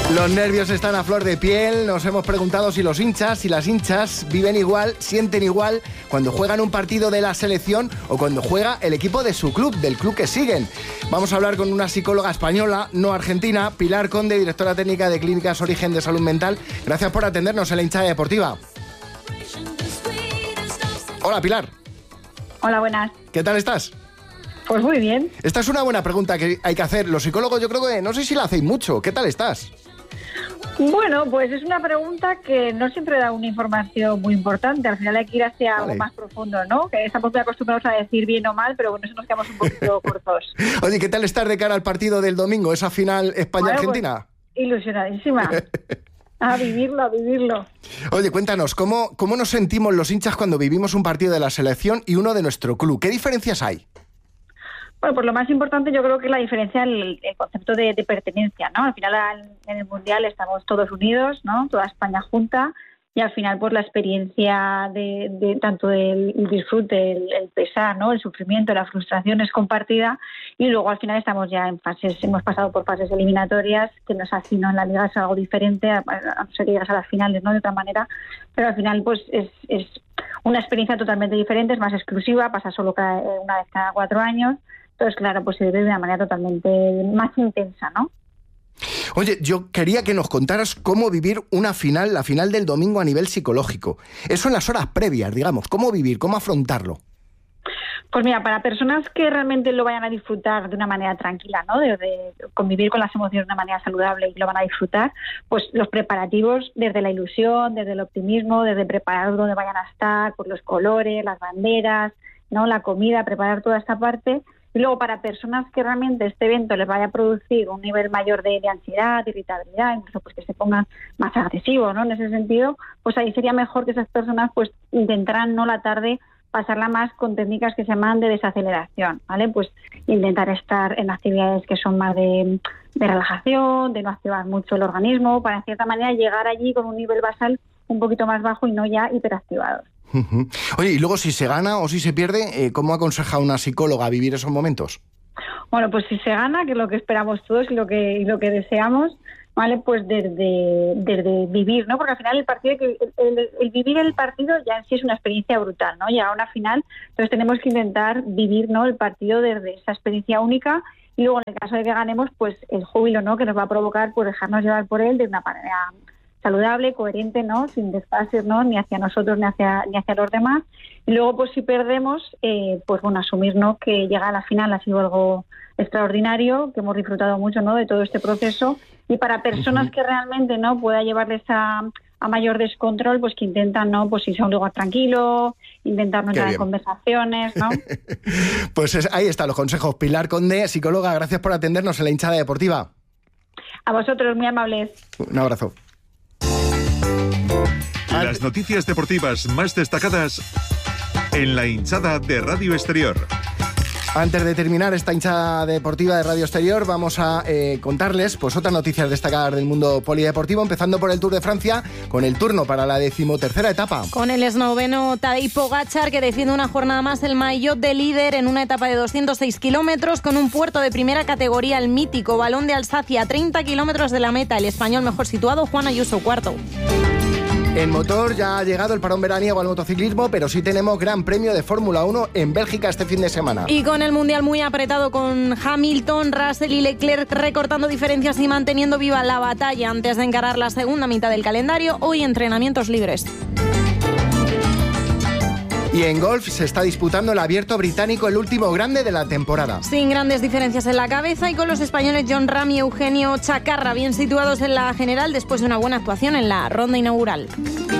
Los nervios están a flor de piel. Nos hemos preguntado si los hinchas y las hinchas viven igual, sienten igual cuando juegan un partido de la selección o cuando juega el equipo de su club, del club que siguen. Vamos a hablar con una psicóloga española, no argentina, Pilar Conde, directora técnica de Clínicas Origen de Salud Mental. Gracias por atendernos en la hinchada deportiva. Hola, Pilar. Hola, buenas. ¿Qué tal estás? Pues muy bien. Esta es una buena pregunta que hay que hacer. Los psicólogos yo creo que no sé si la hacéis mucho. ¿Qué tal estás? Bueno, pues es una pregunta que no siempre da una información muy importante. Al final hay que ir hacia algo más profundo, ¿no? Que estamos muy acostumbrados a decir bien o mal, pero bueno, eso nos quedamos un poquito cortos. Oye, ¿qué tal estás de cara al partido del domingo, esa final España-Argentina? Bueno, pues, ilusionadísima. A vivirlo. Oye, cuéntanos, ¿cómo nos sentimos los hinchas cuando vivimos un partido de la selección y uno de nuestro club? ¿Qué diferencias hay? Bueno, pues lo más importante yo creo que es la diferencia en el concepto de pertenencia, ¿no? Al final en el Mundial estamos todos unidos, ¿no? Toda España junta, y al final pues la experiencia de tanto del disfrute, el pesar, ¿no? El sufrimiento, la frustración es compartida, y luego al final estamos ya en fases, hemos pasado por fases eliminatorias, que no es así, ¿no? En la Liga es algo diferente, a no ser que llegas a las finales, ¿no? De otra manera, pero al final pues es una experiencia totalmente diferente, es más exclusiva, pasa solo una vez cada 4 años. Entonces, claro, pues se vive de una manera totalmente más intensa, ¿no? Oye, yo quería que nos contaras cómo vivir una final, la final del domingo a nivel psicológico. Eso en las horas previas, digamos. ¿Cómo vivir? ¿Cómo afrontarlo? Pues mira, para personas que realmente lo vayan a disfrutar de una manera tranquila, ¿no? De convivir con las emociones de una manera saludable y lo van a disfrutar, pues los preparativos desde la ilusión, desde el optimismo, desde preparar dónde vayan a estar, pues los colores, las banderas, ¿no? La comida, preparar toda esta parte. Y luego, para personas que realmente este evento les vaya a producir un nivel mayor de ansiedad, de irritabilidad, incluso pues que se pongan más agresivos, ¿no? En ese sentido, pues ahí sería mejor que esas personas pues intentaran, ¿no? La tarde pasarla más con técnicas que se llaman de desaceleración, ¿vale? Pues intentar estar en actividades que son más de relajación, de no activar mucho el organismo, para en cierta manera llegar allí con un nivel basal un poquito más bajo y no ya hiperactivados. Oye, y luego si se gana o si se pierde, ¿cómo aconseja una psicóloga vivir esos momentos? Bueno, pues si se gana, que es lo que esperamos todos y lo que deseamos, ¿vale? Pues desde vivir, ¿no? Porque al final el vivir el partido ya en sí es una experiencia brutal, ¿no? Llegar a una final, entonces tenemos que intentar vivir, ¿no? El partido desde esa experiencia única, y luego en el caso de que ganemos, pues el júbilo, ¿no? Que nos va a provocar pues dejarnos llevar por él de una manera saludable, coherente, ¿no? Sin desfases, ¿no? Ni hacia nosotros ni hacia los demás. Y luego, pues si perdemos, pues bueno, asumir, ¿no? Que llegar a la final ha sido algo extraordinario, que hemos disfrutado mucho, ¿no? De todo este proceso. Y para personas que realmente no pueda llevarles a mayor descontrol, pues que intentan, ¿no? Pues irse a un lugar tranquilo, intentar no entrar en conversaciones, ¿no? Pues ahí están los consejos. Pilar Conde, psicóloga, gracias por atendernos en la hinchada deportiva. A vosotros, muy amables. Un abrazo. Las noticias deportivas más destacadas en la hinchada de Radio Exterior. Antes de terminar esta hinchada deportiva de Radio Exterior, vamos a contarles pues otras noticias destacadas del mundo polideportivo, empezando por el Tour de Francia, con el turno para la 13ª etapa. Con el esloveno Tadej Pogačar, que defiende una jornada más el maillot de líder en una etapa de 206 kilómetros, con un puerto de primera categoría, el mítico Balón de Alsacia, 30 kilómetros de la meta. El español mejor situado, Juan Ayuso, cuarto. En motor ya ha llegado el parón veraniego al motociclismo, pero sí tenemos Gran Premio de Fórmula 1 en Bélgica este fin de semana. Y con el Mundial muy apretado, con Hamilton, Russell y Leclerc recortando diferencias y manteniendo viva la batalla antes de encarar la segunda mitad del calendario. Hoy entrenamientos libres. Y en golf se está disputando el Abierto Británico, el último grande de la temporada. Sin grandes diferencias en la cabeza y con los españoles Jon Rahm y Eugenio Chacarra bien situados en la general después de una buena actuación en la ronda inaugural.